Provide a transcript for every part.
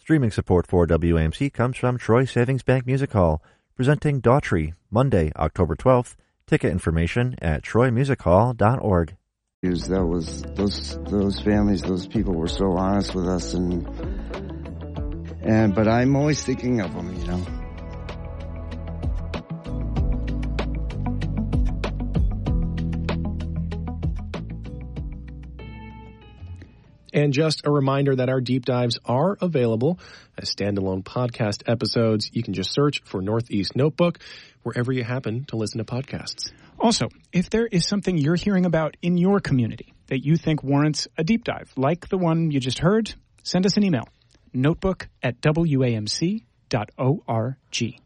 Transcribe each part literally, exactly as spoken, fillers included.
Streaming support for W A M C comes from Troy Savings Bank Music Hall, presenting Daughtry, Monday, October twelfth. Ticket information at troy music hall dot org. That was those those families, those people were so honest with us, and and but I'm always thinking of them, you know. And just a reminder that our deep dives are available as standalone podcast episodes. You can just search for Northeast Notebook wherever you happen to listen to podcasts. Also, if there is something you're hearing about in your community that you think warrants a deep dive, like the one you just heard, send us an email, notebook at w a m c dot org.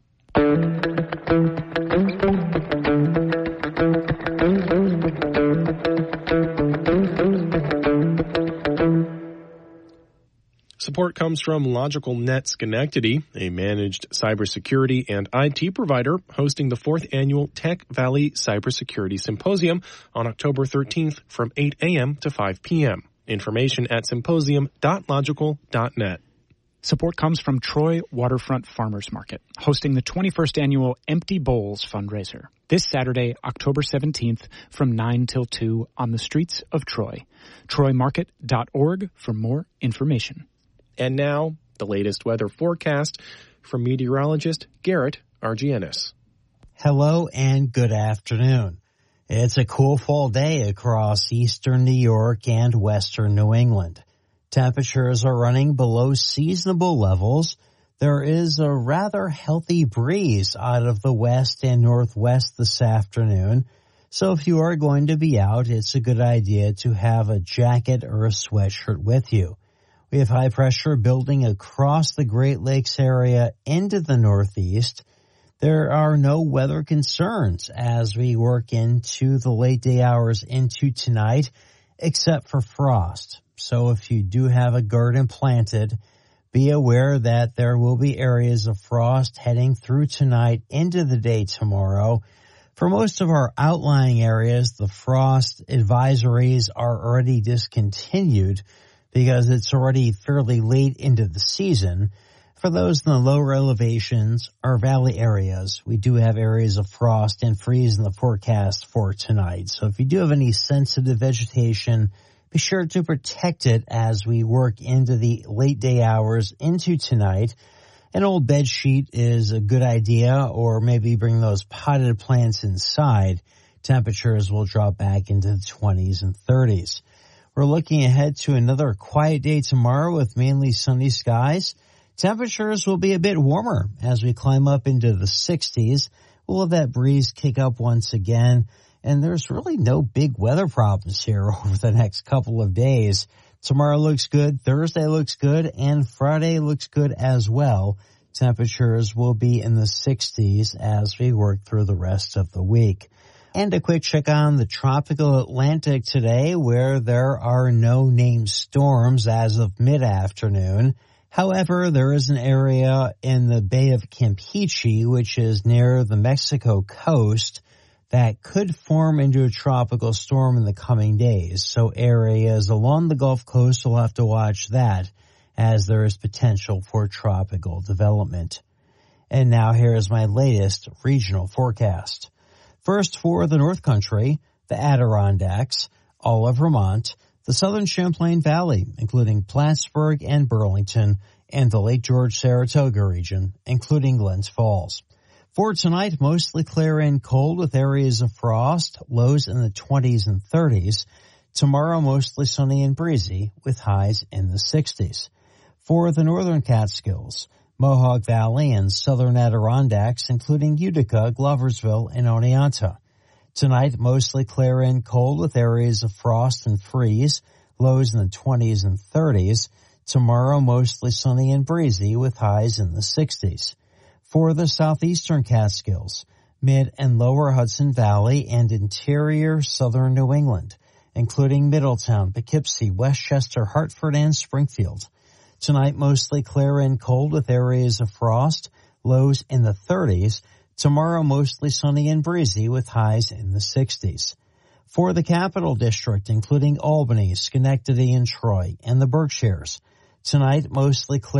Support comes from LogicalNet Schenectady, a managed cybersecurity and I T provider, hosting the fourth annual Tech Valley Cybersecurity Symposium on October thirteenth from eight a.m. to five p.m. Information at symposium dot logical dot net. Support comes from Troy Waterfront Farmers Market, hosting the twenty-first annual Empty Bowls fundraiser this Saturday, October seventeenth from nine till two on the streets of Troy. troy market dot org for more information. And now, the latest weather forecast from meteorologist Garrett Argianis. Hello and good afternoon. It's a cool fall day across eastern New York and western New England. Temperatures are running below seasonable levels. There is a rather healthy breeze out of the west and northwest this afternoon. So if you are going to be out, it's a good idea to have a jacket or a sweatshirt with you. We have high pressure building across the Great Lakes area into the Northeast. There are no weather concerns as we work into the late day hours into tonight, except for frost. So if you do have a garden planted, be aware that there will be areas of frost heading through tonight into the day tomorrow. For most of our outlying areas, the frost advisories are already discontinued because it's already fairly late into the season. For those in the lower elevations or valley areas, we do have areas of frost and freeze in the forecast for tonight. So if you do have any sensitive vegetation, be sure to protect it as we work into the late day hours into tonight. An old bed sheet is a good idea, or maybe bring those potted plants inside. Temperatures will drop back into the twenties and thirties. We're looking ahead to another quiet day tomorrow with mainly sunny skies. Temperatures will be a bit warmer as we climb up into the sixties. We'll have that breeze kick up once again, and there's really no big weather problems here over the next couple of days. Tomorrow looks good, Thursday looks good, and Friday looks good as well. Temperatures will be in the sixties as we work through the rest of the week. And a quick check on the tropical Atlantic today, where there are no named storms as of mid-afternoon. However, there is an area in the Bay of Campeche, which is near the Mexico coast, that could form into a tropical storm in the coming days. So areas along the Gulf Coast will have to watch that, as there is potential for tropical development. And now here is my latest regional forecast. First, for the North Country, the Adirondacks, all of Vermont, the southern Champlain Valley, including Plattsburgh and Burlington, and the Lake George-Saratoga region, including Glens Falls. For tonight, mostly clear and cold with areas of frost, lows in the twenties and thirties. Tomorrow, mostly sunny and breezy with highs in the sixties. For the northern Catskills, Mohawk Valley and southern Adirondacks, including Utica, Gloversville, and Oneonta. Tonight, mostly clear and cold with areas of frost and freeze, lows in the twenties and thirties. Tomorrow, mostly sunny and breezy with highs in the sixties. For the southeastern Catskills, mid and lower Hudson Valley, and interior southern New England, including Middletown, Poughkeepsie, Westchester, Hartford, and Springfield. Tonight, mostly clear and cold with areas of frost, lows in the thirties. Tomorrow, mostly sunny and breezy with highs in the sixties. For the Capital District, including Albany, Schenectady, and Troy, and the Berkshires, tonight, mostly clear